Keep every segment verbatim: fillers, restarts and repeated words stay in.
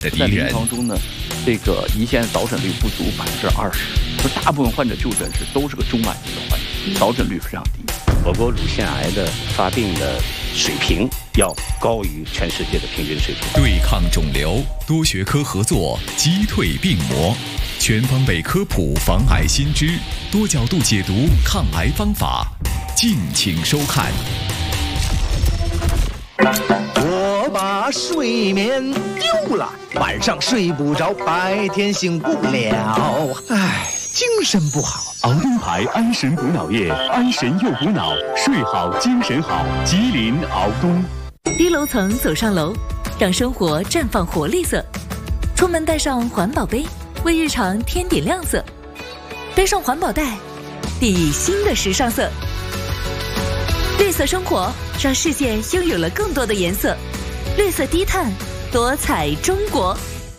在临床中呢，这个胰腺导诊率不足百分之二十，说大部分患者就诊时都是个中晚期的患者，导诊率非常低。 我国乳腺癌的发病的水平要高于全世界的平均水平。 对抗肿瘤，多学科合作，击退病魔，全方位科普防癌新知，多角度解读抗癌方法，敬请收看。 我把睡眠丢了，晚上睡不着，白天醒不了，唉，精神不好。 熬灯牌安神补脑液，安神又补脑，睡好精神好。吉林熬东。 低楼层走上楼，让生活绽放活力色。出门带上环保杯，为日常添点亮色。背上环保袋，抵新的时尚色。绿色生活，让世界拥有了更多的颜色。绿色低碳，多彩中国。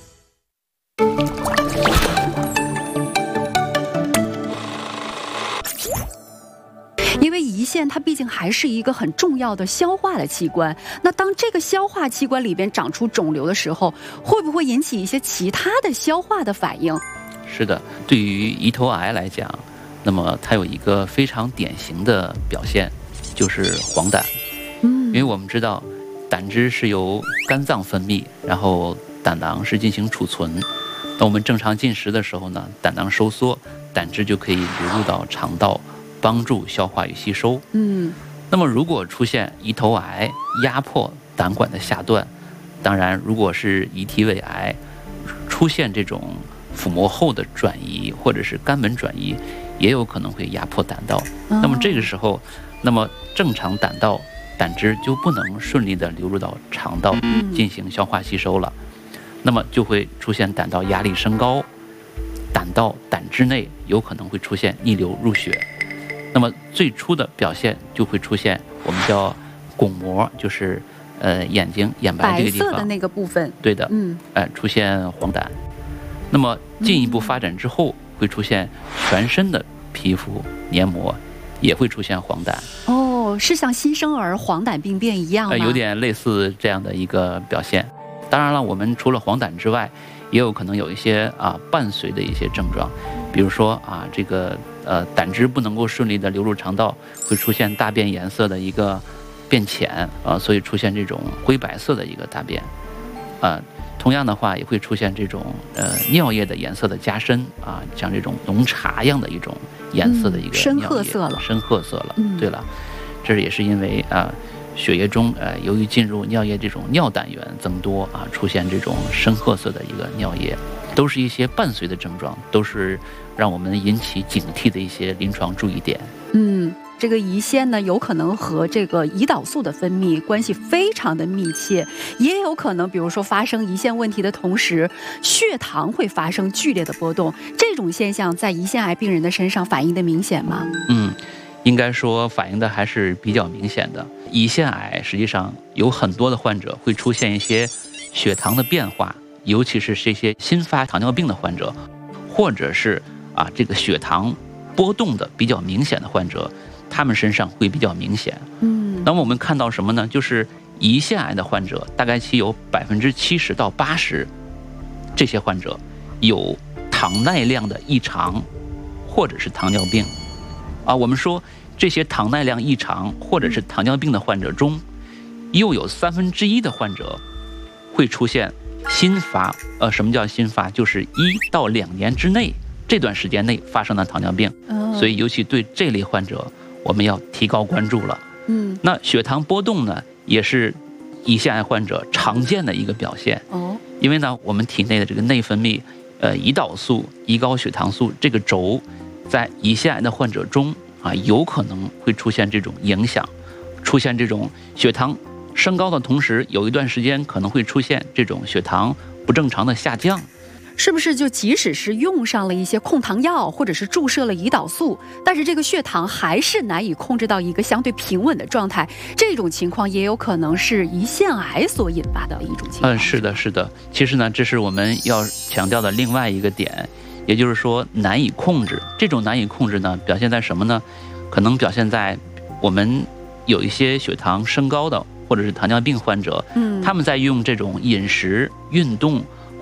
因为胰腺它毕竟还是一个很重要的消化的器官，那当这个消化器官里边长出肿瘤的时候，会不会引起一些其他的消化的反应？ 是的，对于胰头癌来讲，那么它有一个非常典型的表现，就是黄疸。嗯，因为我们知道胆汁是由肝脏分泌，然后胆囊是进行储存。当我们正常进食的时候呢，胆囊收缩，胆汁就可以流入到肠道，帮助消化与吸收。嗯，那么如果出现胰头癌压迫胆管的下段，当然如果是胰体胃癌出现这种腹膜后的转移或者是肝门转移，也有可能会压迫胆道。那么这个时候，那么正常胆道胆汁就不能顺利的流入到肠道进行消化吸收了，那么就会出现胆道压力升高，胆道胆汁内有可能会出现逆流入血。那么最初的表现就会出现我们叫巩膜，就是呃眼睛眼白这个地方白色的那个部分， 对的，嗯，呃出现黄疸。那么进一步发展之后，会出现全身的皮肤黏膜也会出现黄疸。 哦，是像新生儿黄疸病变一样吗？ 呃，有点类似这样的一个表现。当然了，我们除了黄疸之外，也有可能有一些啊伴随的一些症状，比如说啊这个呃胆汁不能够顺利的流入肠道，会出现大便颜色的一个变浅啊，所以出现这种灰白色的一个大便啊。同样的话，也会出现这种呃尿液的颜色的加深啊，像这种浓茶样的一种颜色的一个深尿液， 褐色了， 深褐色了。 嗯， 对了，这也是因为啊，血液中呃由于进入尿液这种尿胆源增多啊，出现这种深褐色的一个尿液，都是一些伴随的症状，都是让我们引起警惕的一些临床注意点。 嗯。这个胰腺呢，有可能和这个胰岛素的分泌关系非常的密切，也有可能，比如说发生胰腺问题的同时，血糖会发生剧烈的波动。这种现象在胰腺癌病人的身上反映的明显吗？ 嗯，应该说反映的还是比较明显的。胰腺癌实际上有很多的患者会出现一些血糖的变化，尤其是这些新发糖尿病的患者，或者是啊这个血糖波动的比较明显的患者。他们身上会比较明显，嗯，那么我们看到什么呢？就是胰腺癌的患者，大概其有百分之七十到八十，这些患者有糖耐量的异常，或者是糖尿病，啊，我们说这些糖耐量异常或者是糖尿病的患者中，又有三分之一的患者会出现新发，呃，什么叫新发？就是一到两年之内这段时间内发生的糖尿病，哦，所以尤其对这类患者。我们要提高关注了。嗯，那血糖波动呢，也是胰腺癌患者常见的一个表现。哦，因为呢，我们体内的这个内分泌，呃，胰岛素、胰高血糖素这个轴，在胰腺癌的患者中啊，有可能会出现这种影响，出现这种血糖升高的同时，有一段时间可能会出现这种血糖不正常的下降。 是不是就即使是用上了一些控糖药，或者是注射了胰岛素，但是这个血糖还是难以控制到一个相对平稳的状态？这种情况也有可能是胰腺癌所引发的一种情况。 嗯，是的，是的。其实呢，这是我们要强调的另外一个点，也就是说难以控制。这种难以控制呢，表现在什么呢？可能表现在我们有一些血糖升高的或者是糖尿病患者，嗯，他们在用这种饮食、运动